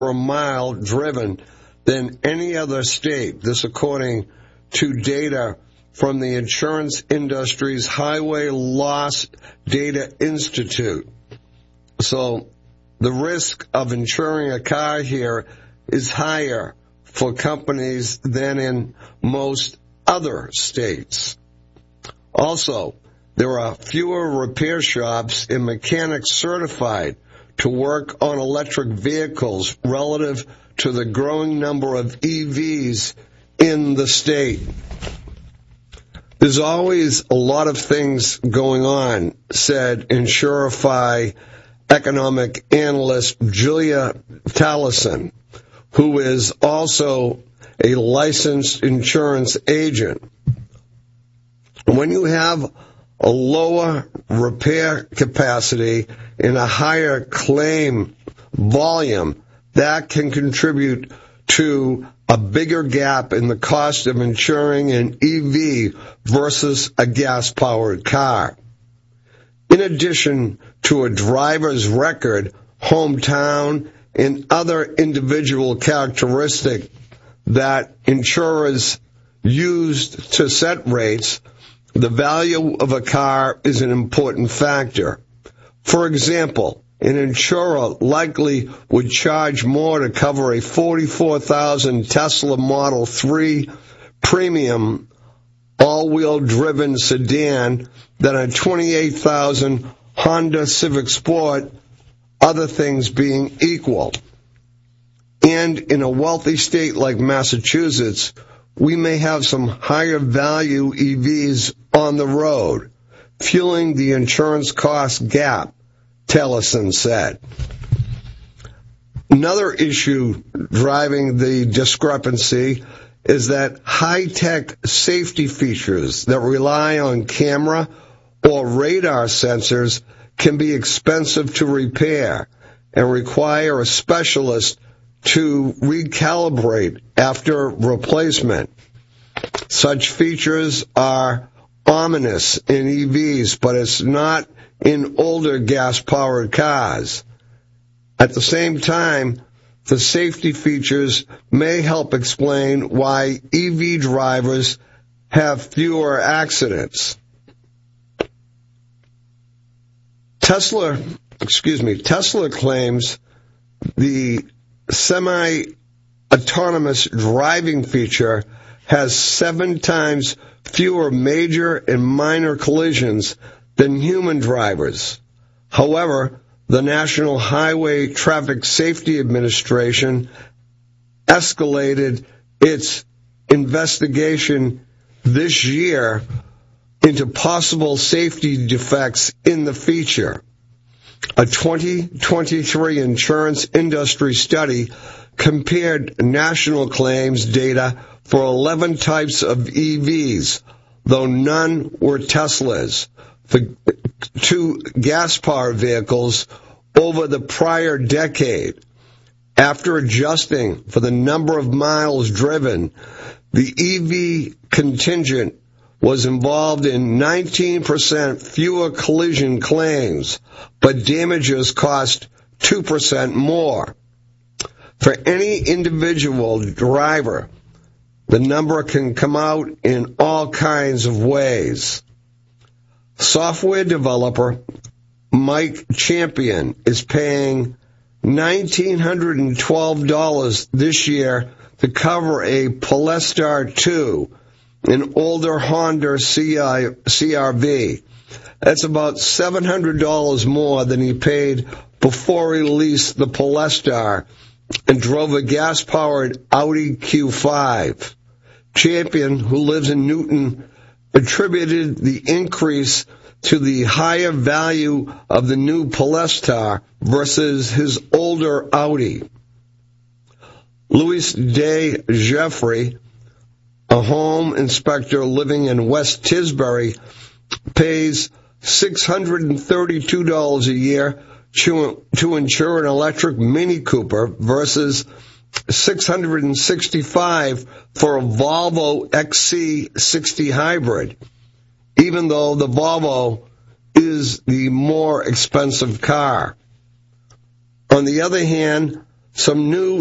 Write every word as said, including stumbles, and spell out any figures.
per mile driven than any other state. This according to data from the Insurance Industry's Highway Loss Data Institute. So the risk of insuring a car here is higher for companies than in most other states. Also, there are fewer repair shops and mechanics certified to work on electric vehicles relative to the growing number of E Vs in the state. There's always a lot of things going on, said Insurify economic analyst Julia Tallison, who is also a licensed insurance agent. When you have a lower repair capacity and a higher claim volume, that can contribute to a bigger gap in the cost of insuring an E V versus a gas-powered car. In addition to a driver's record, hometown, and other individual characteristics that insurers use to set rates, the value of a car is an important factor. For example, an insurer likely would charge more to cover a forty-four thousand Tesla Model three premium all-wheel driven sedan than a twenty-eight thousand Honda Civic Sport, other things being equal. And in a wealthy state like Massachusetts, we may have some higher value E Vs on the road, fueling the insurance cost gap, Tellison said. Another issue driving the discrepancy is that high-tech safety features that rely on camera or radar sensors can be expensive to repair and require a specialist to recalibrate after replacement. Such features are ominous in E Vs, but it's not in older gas-powered cars. At the same time, the safety features may help explain why E V drivers have fewer accidents. Tesla, excuse me, Tesla claims the semi-autonomous driving feature has seven times fewer major and minor collisions than human drivers. However, the National Highway Traffic Safety Administration escalated its investigation this year into possible safety defects in the feature. A twenty twenty-three insurance industry study compared national claims data for eleven types of E Vs, though none were Teslas, for two gas-powered vehicles over the prior decade. After adjusting for the number of miles driven, the E V contingent was involved in nineteen percent fewer collision claims, but damages cost two percent more. For any individual driver, the number can come out in all kinds of ways. Software developer Mike Champion is paying one thousand nine hundred twelve dollars this year to cover a Polestar two, an older Honda C R V. That's about seven hundred dollars more than he paid before he leased the Polestar and drove a gas-powered Audi Q five. Champion, who lives in Newton, attributed the increase to the higher value of the new Polestar versus his older Audi. Louis Day Jeffrey, a home inspector living in West Tisbury, pays six hundred thirty-two dollars a year to, to insure an electric Mini Cooper versus six hundred sixty-five dollars for a Volvo X C sixty hybrid, even though the Volvo is the more expensive car. On the other hand, some new